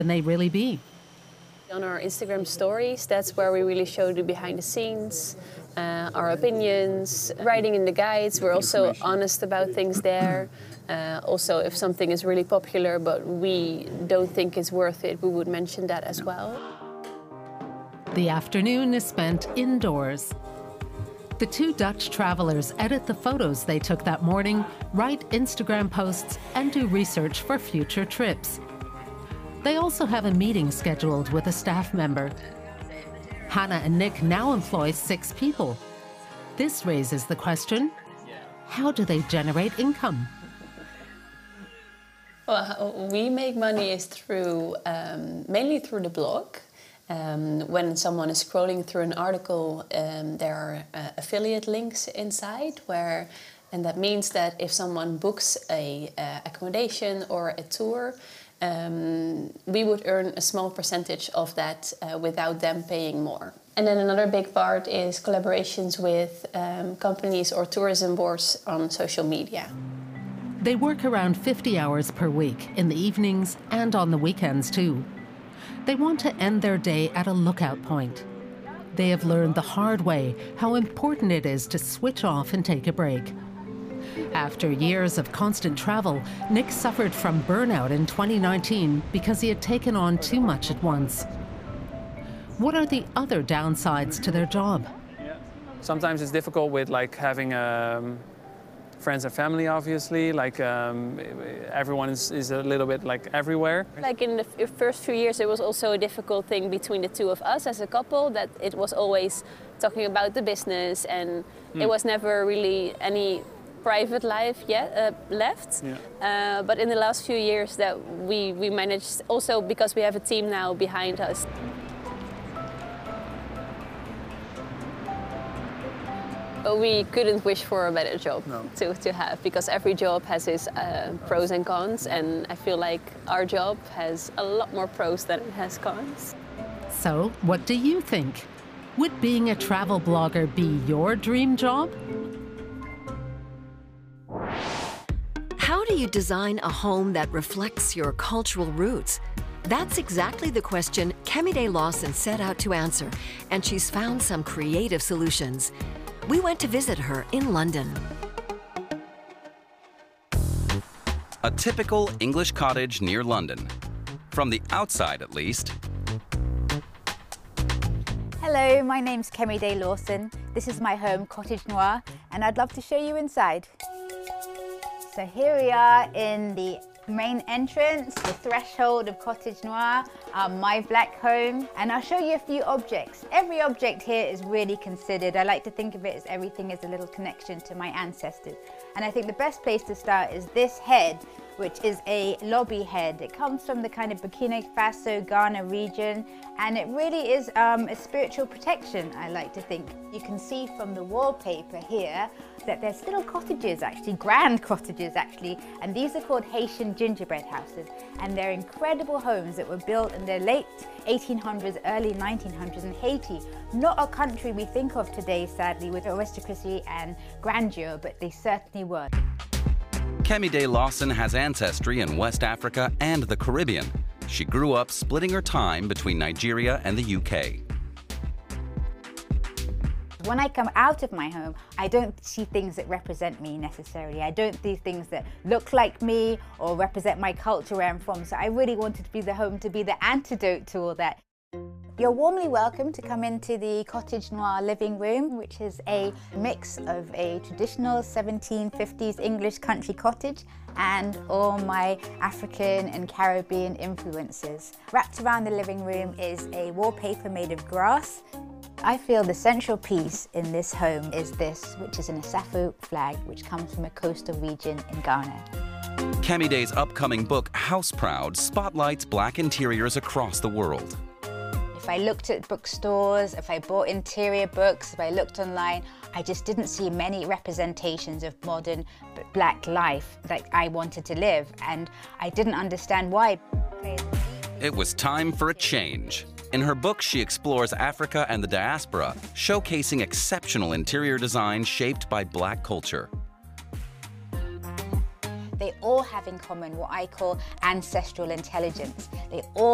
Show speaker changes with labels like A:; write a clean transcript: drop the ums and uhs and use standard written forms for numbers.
A: can they really be?
B: On our Instagram stories, that's where we really show the behind the scenes, our opinions. Writing in the guides, we're also honest about things there. Also, if something is really popular but we don't think it's worth it, we would mention that as well.
A: The afternoon is spent indoors. The two Dutch travelers edit the photos they took that morning, write Instagram posts, and do research for future trips. They also have a meeting scheduled with a staff member. Hannah and Nick now employ 6 people. This raises the question, how do they generate income?
B: Well, how we make money is through, mainly through the blog. When someone is scrolling through an article, there are affiliate links inside and that means that if someone books a accommodation or a tour, we would earn a small percentage of that without them paying more. And then another big part is collaborations with companies or tourism boards on social media.
A: They work around 50 hours per week, in the evenings and on the weekends too. They want to end their day at a lookout point. They have learned the hard way how important it is to switch off and take a break. After years of constant travel, Nick suffered from burnout in 2019 because he had taken on too much at once. What are the other downsides to their job?
C: Sometimes it's difficult with having friends and family, obviously. Everyone is a little bit everywhere.
B: In the first few years, it was also a difficult thing between the two of us as a couple, that it was always talking about the business and it was never really any private life yet left. Yeah. But in the last few years that we managed, also because we have a team now behind us. But we couldn't wish for a better job to have, because every job has its pros and cons, and I feel like our job has a lot more pros than it has cons.
A: So, what do you think? Would being a travel blogger be your dream job?
D: How do you design a home that reflects your cultural roots? That's exactly the question Kemide Lawson set out to answer, and she's found some creative solutions. We went to visit her in London.
E: A typical English cottage near London. From the outside, at least.
F: Hello, my name's Kemide Lawson. This is my home, Cottage Noir, and I'd love to show you inside. So here we are in the main entrance, the threshold of Cottage Noir, my black home, and I'll show you a few objects. Every object here is really considered. I like to think of it as everything is a little connection to my ancestors. And I think the best place to start is this head, which is a lobby head. It comes from the kind of Burkina Faso, Ghana region, and it really is a spiritual protection, I like to think. You can see from the wallpaper here that there's little cottages actually, grand cottages actually, and these are called Haitian gingerbread houses, and they're incredible homes that were built in the late 1800s, early 1900s in Haiti. Not a country we think of today, sadly, with aristocracy and grandeur, but they certainly were.
E: Kemide Lawson has ancestry in West Africa and the Caribbean. She grew up splitting her time between Nigeria and the UK.
F: When I come out of my home, I don't see things that represent me necessarily. I don't see things that look like me or represent my culture where I'm from. So I really wanted to be the home to be the antidote to all that. You're warmly welcome to come into the Cottage Noir living room, which is a mix of a traditional 1750s English country cottage and all my African and Caribbean influences. Wrapped around the living room is a wallpaper made of grass. I feel the central piece in this home is this, which is an Asafo flag, which comes from a coastal region in Ghana.
E: Kemide's upcoming book, House Proud, spotlights Black interiors across the world.
F: If I looked at bookstores, if I bought interior books, if I looked online, I just didn't see many representations of modern Black life that I wanted to live, and I didn't understand why.
E: It was time for a change. In her book, she explores Africa and the diaspora, showcasing exceptional interior design shaped by Black culture.
F: They all have in common what I call ancestral intelligence. They all